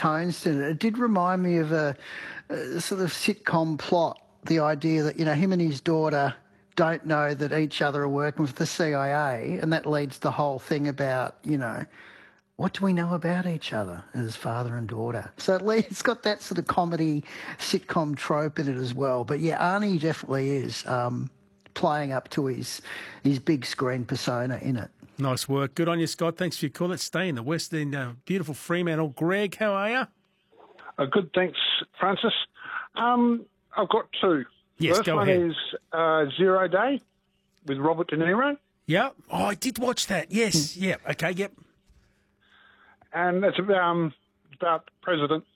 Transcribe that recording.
tones to it. It did remind me of a sort of sitcom plot, the idea that, him and his daughter don't know that each other are working with the CIA, and that leads the whole thing about, what do we know about each other as father and daughter? So it's got that sort of comedy sitcom trope in it as well. But yeah, Arnie definitely is playing up to his big screen persona in it. Nice work. Good on you, Scott. Thanks for your call. Let's stay in the West End. Beautiful Fremantle. Greg, how are you? Good, thanks, Francis. I've got two. Yes, First go one ahead. is Zero Day with Robert De Niro. Yeah. Oh, I did watch that. Yes. Yeah. Okay. Yep. And it's about the president